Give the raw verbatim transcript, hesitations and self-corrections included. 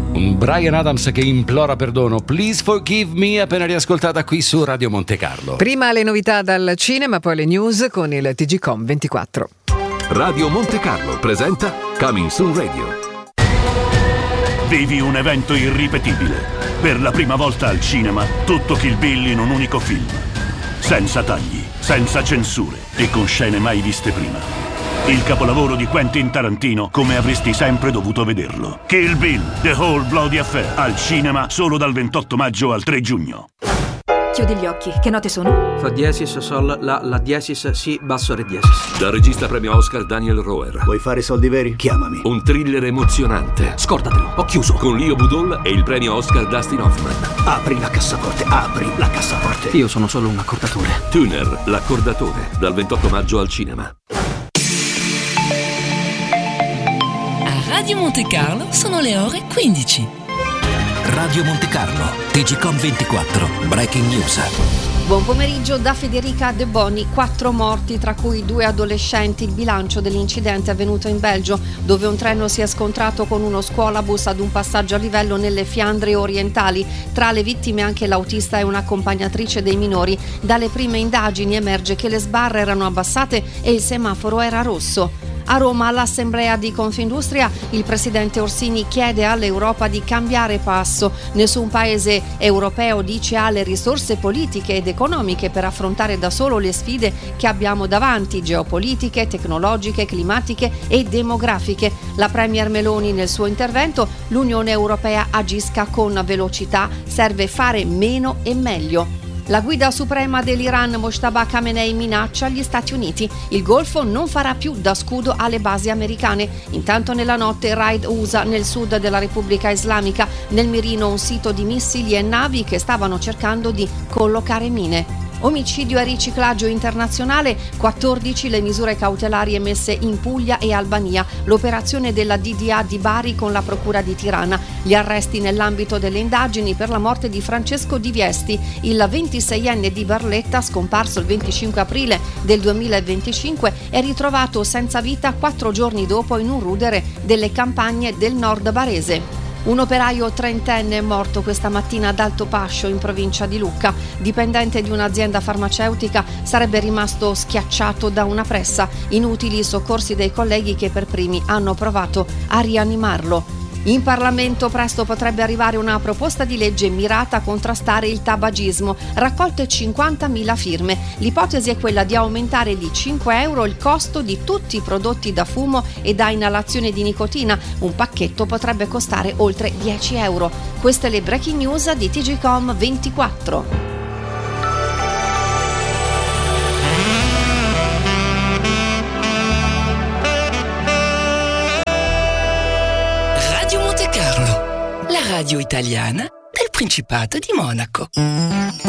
Un Bryan Adams che implora perdono. Please Forgive Me, appena riascoltata qui su Radio Monte Carlo. Prima le novità dal cinema, poi le news con il T G Com ventiquattro. Radio Monte Carlo presenta Coming Soon Radio. Vivi un evento irripetibile. Per la prima volta al cinema, tutto Kill Bill in un unico film. Senza tagli, senza censure e con scene mai viste prima. Il capolavoro di Quentin Tarantino come avresti sempre dovuto vederlo. Kill Bill, The Whole Bloody Affair, al cinema solo dal ventotto maggio al tre giugno. Chiudi gli occhi, che note sono? Fa diesis, sol, la, la diesis, si, basso, re diesis. Dal regista premio Oscar Daniel Roher. Vuoi fare soldi veri? Chiamami. Un thriller emozionante. Scordatelo, ho chiuso. Con Leo Budol e il premio Oscar Dustin Hoffman. Apri la cassaforte, apri la cassaforte. Io sono solo un accordatore. Tuner, l'accordatore, dal ventotto maggio al cinema. Radio Monte Carlo sono le ore quindici. Radio Monte Carlo, T G Com ventiquattro, Breaking News. Buon pomeriggio da Federica De Boni. Quattro morti, tra cui due adolescenti. Il bilancio dell'incidente avvenuto in Belgio, dove un treno si è scontrato con uno scuolabus ad un passaggio a livello nelle Fiandre orientali. Tra le vittime anche l'autista e un'accompagnatrice dei minori. Dalle prime indagini emerge che le sbarre erano abbassate e il semaforo era rosso. A Roma, all'Assemblea di Confindustria, il presidente Orsini chiede all'Europa di cambiare passo. Nessun paese europeo, dice, ha le risorse politiche ed economiche per affrontare da solo le sfide che abbiamo davanti, geopolitiche, tecnologiche, climatiche e demografiche. La premier Meloni nel suo intervento: l'Unione Europea agisca con velocità, serve fare meno e meglio. La guida suprema dell'Iran, Mojtaba Khamenei, minaccia gli Stati Uniti. Il Golfo non farà più da scudo alle basi americane. Intanto nella notte raid U S A nel sud della Repubblica Islamica, nel mirino un sito di missili e navi che stavano cercando di collocare mine. Omicidio e riciclaggio internazionale, quattordici le misure cautelari emesse in Puglia e Albania, l'operazione della D D A di Bari con la procura di Tirana, gli arresti nell'ambito delle indagini per la morte di Francesco Di Viesti, il ventiseienne di Barletta, scomparso il venticinque aprile del duemilaventicinque, è ritrovato senza vita quattro giorni dopo in un rudere delle campagne del nord barese. Un operaio trentenne è morto questa mattina ad Altopascio, in provincia di Lucca. Dipendente di un'azienda farmaceutica, sarebbe rimasto schiacciato da una pressa. Inutili i soccorsi dei colleghi che per primi hanno provato a rianimarlo. In Parlamento presto potrebbe arrivare una proposta di legge mirata a contrastare il tabagismo. Raccolte cinquantamila firme. L'ipotesi è quella di aumentare di cinque euro il costo di tutti i prodotti da fumo e da inalazione di nicotina. Un pacchetto potrebbe costare oltre dieci euro. Queste le breaking news di T G Com ventiquattro. La radio italiana del Principato di Monaco.